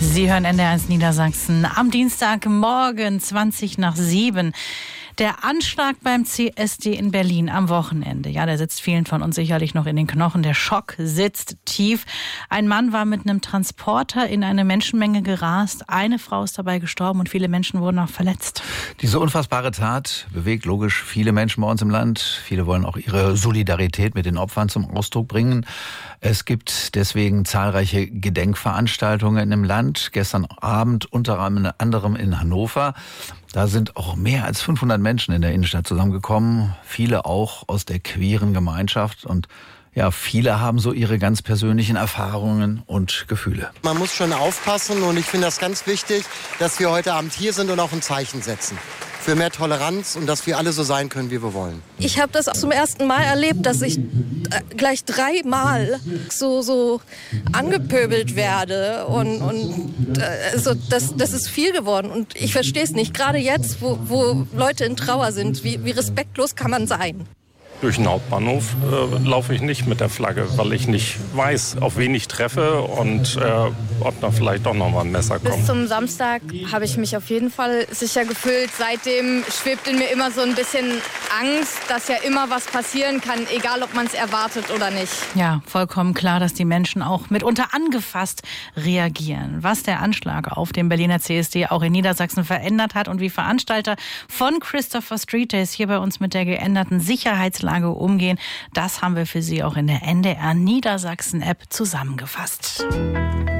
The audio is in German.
Sie hören NDR1 Niedersachsen am Dienstagmorgen 7:20. Der Anschlag beim CSD in Berlin am Wochenende. Ja, der sitzt vielen von uns sicherlich noch in den Knochen. Der Schock sitzt tief. Ein Mann war mit einem Transporter in eine Menschenmenge gerast. Eine Frau ist dabei gestorben und viele Menschen wurden auch verletzt. Diese unfassbare Tat bewegt logisch viele Menschen bei uns im Land. Viele wollen auch ihre Solidarität mit den Opfern zum Ausdruck bringen. Es gibt deswegen zahlreiche Gedenkveranstaltungen im Land. Gestern Abend unter anderem in Hannover. Da sind auch mehr als 500 Menschen in der Innenstadt zusammengekommen. Viele auch aus der queeren Gemeinschaft. Und ja, viele haben so ihre ganz persönlichen Erfahrungen und Gefühle. Man muss schon aufpassen und ich finde das ganz wichtig, dass wir heute Abend hier sind und auch ein Zeichen setzen für mehr Toleranz und dass wir alle so sein können, wie wir wollen. Ich habe das zum ersten Mal erlebt, dass ich gleich 3-mal so angepöbelt werde und also das ist viel geworden und ich verstehe es nicht. Gerade jetzt, wo Leute in Trauer sind, wie respektlos kann man sein? Durch den Hauptbahnhof laufe ich nicht mit der Flagge, weil ich nicht weiß, auf wen ich treffe und ob da vielleicht doch noch mal ein Messer kommt. Bis zum Samstag habe ich mich auf jeden Fall sicher gefühlt. Seitdem schwebt in mir immer so ein bisschen Angst, dass ja immer was passieren kann, egal ob man es erwartet oder nicht. Ja, vollkommen klar, dass die Menschen auch mitunter angefasst reagieren. Was der Anschlag auf dem Berliner CSD auch in Niedersachsen verändert hat und wie Veranstalter von Christopher Street Days hier bei uns mit der geänderten Sicherheitslage umgehen, das haben wir für Sie auch in der NDR Niedersachsen App zusammengefasst.